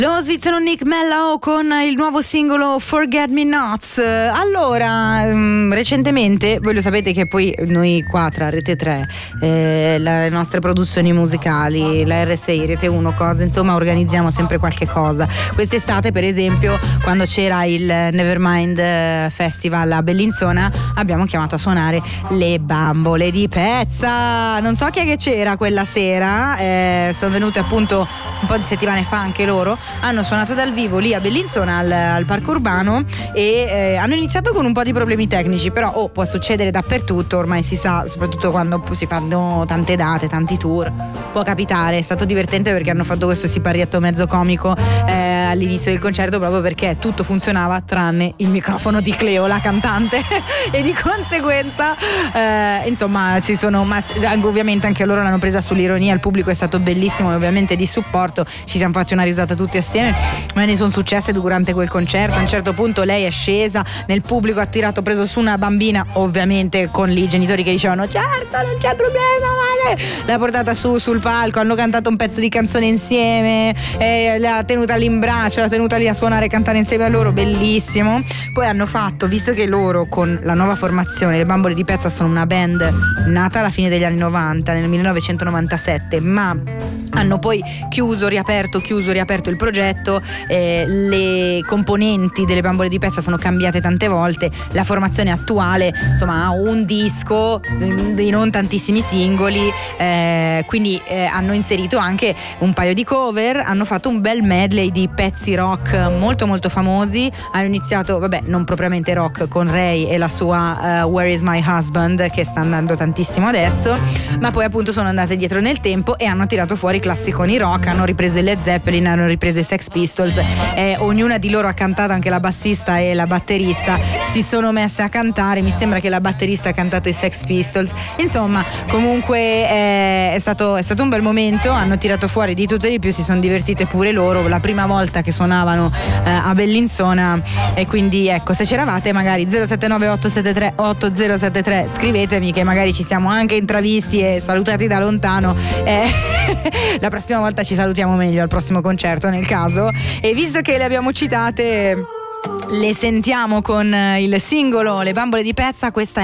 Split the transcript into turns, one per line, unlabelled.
Lo svizzero Nick Mello con il nuovo singolo Forget Me Nots. Allora, recentemente, voi lo sapete che poi noi qua tra Rete 3, le nostre produzioni musicali, la RSI, Rete 1, cose, insomma, organizziamo sempre qualche cosa. Quest'estate, per esempio, quando c'era il Nevermind Festival a Bellinzona, abbiamo chiamato a suonare le Bambole di Pezza. Non so chi è che c'era quella sera, sono venute appunto un po' di settimane fa anche loro. Hanno suonato dal vivo lì a Bellinzona al parco urbano e hanno iniziato con un po' di problemi tecnici, però può succedere dappertutto, ormai si sa, soprattutto quando si fanno tante date, tanti tour, può capitare. È stato divertente perché hanno fatto questo siparietto mezzo comico all'inizio del concerto, proprio perché tutto funzionava tranne il microfono di Cleo, la cantante e di conseguenza insomma ci sono, ma ovviamente anche loro l'hanno presa sull'ironia, il pubblico è stato bellissimo e ovviamente di supporto, ci siamo fatti una risata tutti assieme, ma ne sono successe durante quel concerto. A un certo punto lei è scesa nel pubblico, ha preso su una bambina, ovviamente con lì i genitori che dicevano certo non c'è problema, vale, l'ha portata sul palco, hanno cantato un pezzo di canzone insieme, l'ha tenuta lì in braccio, l'ha tenuta lì a suonare e cantare insieme a loro, bellissimo. Poi hanno fatto, visto che loro con la nuova formazione, le Bambole di Pezza sono una band nata alla fine degli anni 90, nel 1997, ma hanno poi chiuso, riaperto il progetto, le componenti delle Bambole di Pezza sono cambiate tante volte, la formazione attuale insomma ha un disco di non tantissimi singoli, quindi hanno inserito anche un paio di cover, hanno fatto un bel medley di pezzi rock molto molto famosi. Hanno iniziato, vabbè, non propriamente rock, con Ray e la sua Where Is My Husband, che sta andando tantissimo adesso, ma poi appunto sono andate dietro nel tempo e hanno tirato fuori classiconi rock, hanno ripreso i Led Zeppelin, hanno ripreso i Sex Pistols, ognuna di loro ha cantato, anche la bassista e la batterista si sono messe a cantare, mi sembra che la batterista ha cantato i Sex Pistols, insomma comunque è stato un bel momento, hanno tirato fuori di tutto e di più, si sono divertite pure loro, la prima volta che suonavano a Bellinzona, e quindi ecco, se c'eravate magari 079 873 8073 scrivetemi che magari ci siamo anche intravisti e salutati da lontano, la prossima volta ci salutiamo meglio al prossimo concerto nel caso. E visto che le abbiamo citate, le sentiamo con il singolo Le Bambole di Pezza. Questa